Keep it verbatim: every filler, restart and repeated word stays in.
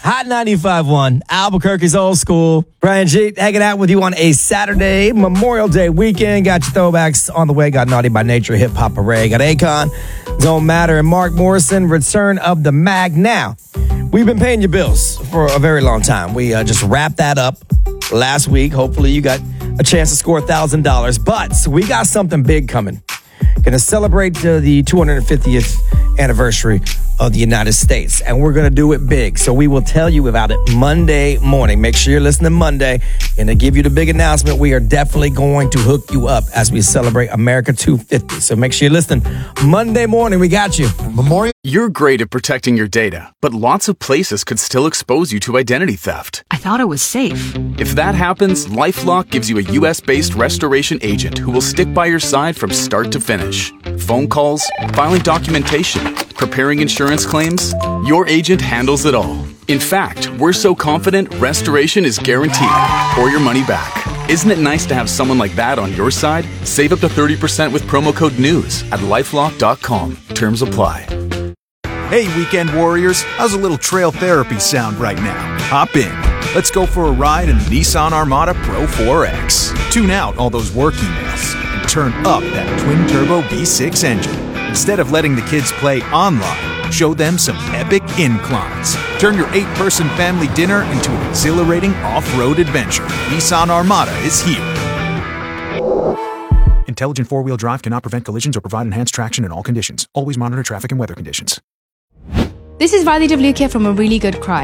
Hot ninety-five point one, Albuquerque's old school. Brian G hanging out with you on a Saturday, Memorial Day weekend. Got your throwbacks on the way. Got Naughty by Nature, Hip Hop Parade. Got Akon, Don't Matter, and Mark Morrison, Return of the Mag. Now, we've been paying your bills for a very long time. We uh, just wrapped that up last week. Hopefully you got a chance to score one thousand dollars. But we got something big coming. Going to celebrate uh, the two hundred fiftieth anniversary of the United States, and we're going to do it big. So we will tell you about it Monday morning. Make sure you're listening Monday, and to give you the big announcement, we are definitely going to hook you up as we celebrate America two fifty. So make sure you're listening Monday morning. We got you. Memorial. You're great at protecting your data, but lots of places could still expose you to identity theft. I thought it was safe. If that happens, LifeLock gives you a U S-based restoration agent who will stick by your side from start to finish. Phone calls, filing documentation, preparing insurance claims, your agent handles it all. In fact, we're so confident restoration is guaranteed or your money back. Isn't it nice to have someone like that on your side? Save up to thirty percent with promo code NEWS at lifelock dot com. Terms apply. Hey, weekend warriors, how's a little trail therapy sound right now? Hop in. Let's go for a ride in the Nissan Armada Pro four X. Tune out all those work emails and turn up that twin-turbo V six engine. Instead of letting the kids play online, show them some epic inclines. Turn your eight-person family dinner into an exhilarating off-road adventure. Nissan Armada is here. Intelligent four-wheel drive cannot prevent collisions or provide enhanced traction in all conditions. Always monitor traffic and weather conditions. This is Radhi W K from A Really Good Cry.